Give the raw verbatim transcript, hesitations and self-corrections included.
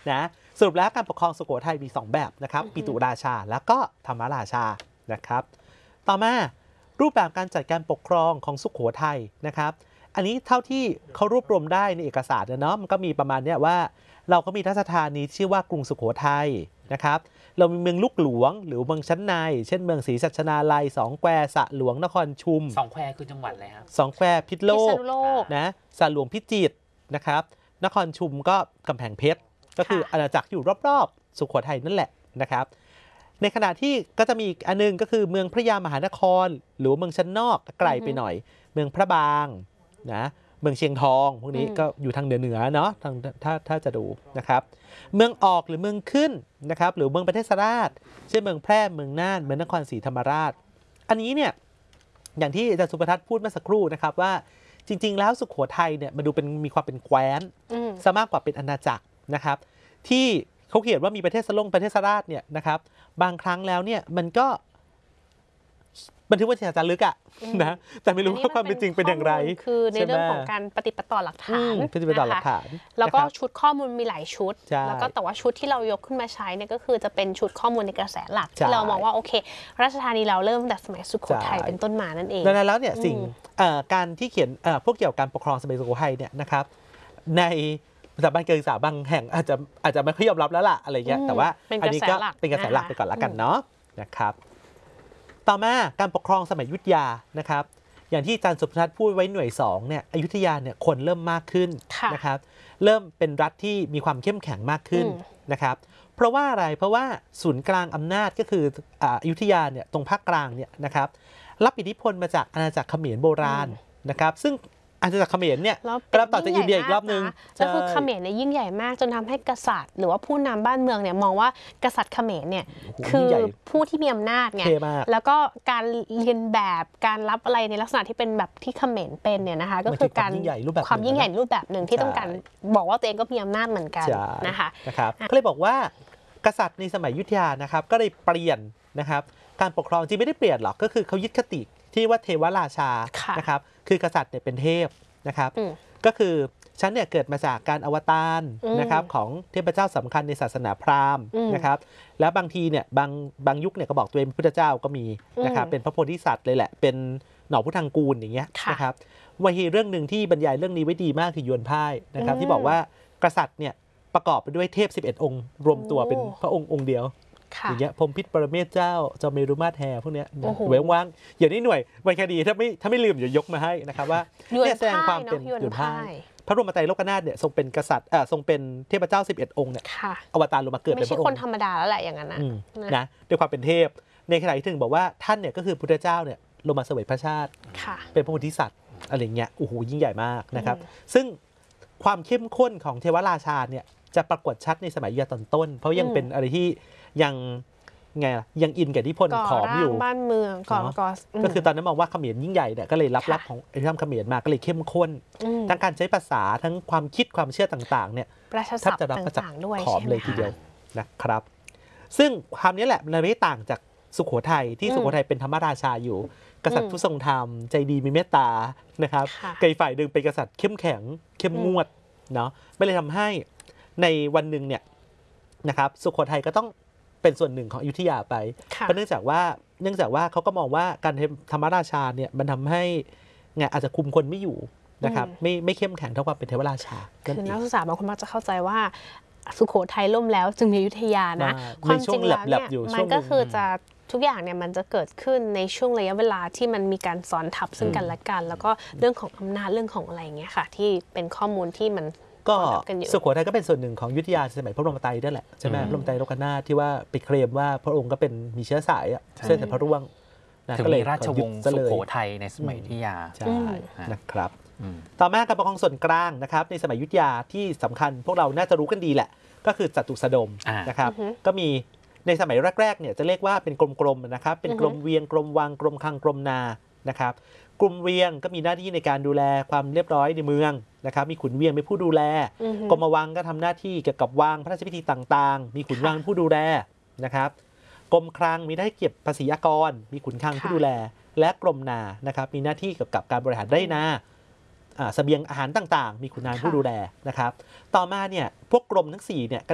นะสรุปแล้วการปกครองสุโขทัยมีสองแบบนะครับปิตุราชาแล้วก็ธรรมราชานะครับต่อมารูปแบบการจัดการปกครองของสุโขทัยนะครับอันนี้เท่าที่เขารวบรวมได้ในเอกสารเนาะมันก็มีประมาณเนี้ยว่าเราก็มีราชธานีชื่อว่ากรุงสุโขทัยนะครับเรามีเมืองลูกหลวงหรือเมืองชั้นในเช่นเมืองศรีสัชนาลัยสองแควสระหลวงนครชุมสองแควคือจังหวัดอะไรครับสองแควพิษณุโลกนะสระหลวงพิจิตรนะครับนครชุมก็กำแพงเพชรก็คืออาณาจักรอยู่รอบๆสุโขทัยนั่นแหละนะครับในขณะที่ก็จะมีอีกอันนึงก็คือเมืองพระยามหานครหรือเมืองชั้นนอกไกลไปหน่อยเมืองพระบางนะเมืองเชียงทองพวกนี้ก็อยู่ทางเหนือเหนือเนาะทางถ้าถ้าจะดูนะครับเมืองออกหรือเมืองขึ้นนะครับหรือเมืองประเทศราชเช่นเมืองแพร่เมืองน่านเมืองนครศรีธรรมราชอันนี้เนี่ยอย่างที่อาจารย์สุภทัศน์พูดเมื่อสักครู่นะครับว่าจริงๆแล้วสุโขทัยเนี่ยมาดูเป็นมีความเป็นแคว้นซะมากกว่าเป็นอาณาจักรนะครับที่เขาเขียนว่ามีประเทศสลงประเทศราชเนี่ยนะครับบางครั้งแล้วเนี่ยมันก็บันทึกว่าจะลึกอะนะแต่ไม่รู้ว่าความเป็นจริงเป็นอย่างไรคือในเรื่องของการปฏิปต่อหลักฐานปฏิปต่อหลักฐานแล้วก็ชุดข้อมูลมีหลายชุดแล้วก็แต่ว่าชุดที่เรายกขึ้นมาใช้เนี่ยก็คือจะเป็นชุดข้อมูลในกระแสหลักที่เรามองว่าโอเคราชธานีเราเริ่มแต่สมัยสุโขทัยเป็นต้นมานั่นเองดังนั้นแล้วเนี่ยสิ่งการที่เขียนพวกเกี่ยวกับการปกครองสมัยสุโขทัยเนี่ยนะครับในสถาบันการศึกษาบางแห่งอาจจะอาจจะไม่ค่อยยอมรับแล้วล่ะอะไรเงี้ยแต่ว่าอันนี้ก็เป็นกระแสหลักไปก่อนละกันเนาะนะครับต่อมาการปกครองสมัยอยุธยานะครับอย่างที่อาจารย์สุภทัศน์พูดไว้หน่วยสองเนี่ยอยุธยาเนี่ยคนเริ่มมากขึ้นนะครับเริ่มเป็นรัฐที่มีความเข้มแข็งมากขึ้นนะครับเพราะว่าอะไรเพราะว่าศูนย์กลางอำนาจก็คืออยุธยาเนี่ยตรงภาคกลางเนี่ยนะครับรับอิทธิพลมาจากอาณาจักรเขมรโบราณนะครับซึ่งอาณาจักรเขมรเนี่ยกลับต่อจากอินเดียอีกรอบนึงก็คือเขมรเนี่ยยิ่งใหญ่มากจนทำให้กษัตริย์หรือว่าผู้นำบ้านเมืองเนี่ยมองว่ากษัตริย์เขมรเนี่ยคือผู้ที่มีอำนาจไงแล้วก็การเรียนแบบการรับอะไรในลักษณะที่เป็นแบบที่เขมรเป็นเนี่ยนะคะก็คือการความยิ่งใหญ่รูปแบบหนึ่งที่ต้องการบอกว่าตัวเองก็มีอำนาจเหมือนกันนะคะนะครับก็เลยบอกว่ากษัตริย์ในสมัยอยุธยานะครับก็เลยเปลี่ยนนะครับการปกครองจริงไม่ได้เปลี่ยนหรอกก็คือเขายึดคติที่ว่าเทวราชานะครับคือกษัตริย์เนี่ยเป็นเทพนะครับก็คือฉันเนี่ยเกิดมาจากการอวตารนะครับของเทพเจ้าสำคัญในศาสนาพราหมณ์นะครับแล้วบางทีเนี่ยบางบางยุคเนี่ยก็บอกตัวเองเป็นพุทธเจ้าก็มีนะครับเป็นพระโพธิสัตว์เลยแหละเป็นหน่อพุทธังกูลอย่างเงี้ยนะครับวฮีเรื่องหนึ่งที่บรรยายเรื่องนี้ไว้ดีมากคือยวนพ่ายนะครับที่บอกว่ากษัตริย์เนี่ยประกอบไปด้วยเทพสิบเอ็ดองค์รวมตัวเป็นพระองค์องค์เดียวอย่างเงี้ยพรหมพิษปรเมศเจ้าเจ้าเมรุมาแทพวกเนี้ยเว้งว่างอย่างนี้หน่วยวันคดีถ้าไม่ถ้าไม่ลืมเดี๋ยวยกมาให้นะครับว่าเนี่ยแสดงความเป็นยวนพ่ายพระบรมไตรโลกนาถเนี่ยทรงเป็นกษัตริย์ทรงเป็นเทพเจ้าสิบเอ็ดองค์เนี่ยอวตารลงมาเกิดเป็นพระองค์ไม่ใช่คนธรรมดาแล้วแหละอย่างนั้นนะด้วยความเป็นเทพในขณะที่ถึงบอกว่าท่านเนี่ยก็คือพุทธเจ้าเนี่ยลงมาเสวยพระชาติเป็นพระโพธิสัตว์อะไรเงี้ยโอ้โหยิ่งใหญ่มากนะครับซึ่งความเข้มข้นของเทวราชาเนี่ยจะปรากฏชัดในสมัยอยุธยาตอนต้นเพราะยังเป็นอะไรที่ยังไงยังอินกับอิทธิพลขอมอยู่บ้านเมืองก่อนก็คือตอนนั้นมองว่าเขมรยิ่งใหญ่เนี่ยก็เลยรับรับของไอ้ที่ทำเขมรมาก็เลยเข้มข้นทั้งการใช้ภาษาทั้งความคิดความเชื่อต่างๆเนี่ยแทบจะรับมาจากขอมเลยทีเดียวนะครับซึ่งความนี้แหละมันไม่ต่างจากสุโขทัยที่สุโขทัยเป็นธรรมราชาอยู่กษัตริย์ผู้ทรงธรรมใจดีมีเมตตานะครับไกลฝ่ายหนึ่งเป็นกษัตริย์เข้มแข็งเข้มงวดเนาะไม่เลยทำให้ในวันหนึ่งเนี่ยนะครับสุโขทัยก็ต้องเป็นส่วนหนึ่งของอยุธยาไปเพราะเนื่องจากว่าเนื่องจากว่าเขาก็มองว่าการธรรมราชาเนี่ยมันทำให้ไงอาจจะคุมคนไม่อยู่นะครับไม่ไม่เข้มแข็งเท่าความเป็นเทวราชาคือนักศึกษาบางคนมักจะเข้าใจว่าสุโขทัยล่มแล้วจึงมีอยุธยานะความจริงแล้วเนี่ยมันก็คือจะทุกอย่างเนี่ยมันจะเกิดขึ้นในช่วงระยะเวลาที่มันมีการซ้อนทับซึ่งกันและกันแล้วก็เรื่องของอำนาจเรื่องของอะไรอย่างเงี้ยค่ะที่เป็นข้อมูลที่มันก็สุโขทัยก็เป็นส่วนหนึ่งของอยุธยาสมัยพระบรมไตรนั่นแหละใช่ไหมพระบรมไตรโลกนาถที่ว่าไปเคลมว่าพระองค์ก็เป็นมีเชื้อสายเชื้อสายพระร่วงถึงมีราชวงศ์สุโขทัยในสมัยอยุธยาใช่นะครับต่อมาการปกครองส่วนกลางนะครับในสมัยอยุธยาที่สำคัญพวกเราน่าจะรู้กันดีแหละก็คือจตุสดมนะครับก็มีในสมัยแรกๆเนี่ยจะเรียกว่าเป็นกรมๆนะครับเป็นกรมเวียงกรมวังกรมคลังกรมนานะครับกรมเวียงก็มีหน้าที่ในการดูแลความเรียบร้อยในเมืองนะครับมีขุนเวียงเป็นผู้ดูแลกรมวังก็ทำหน้าที่เกี่ยวกับวังพระราชพิธีต่างๆมีขุนวังผู้ดูแลนะครับกรมคลังมีหน้าที่เก็บภาษีอากรมีขุนคลังผู้ดูแลและกรมนานะครับมีหน้าที่เกี่ยวกับการบริหารไร่นาเสบียงอาหารต่างๆมีขุนนางผู้ดูแลนะครับต่อมาเนี่ยพวกกรมทั้งสี่เนี่ย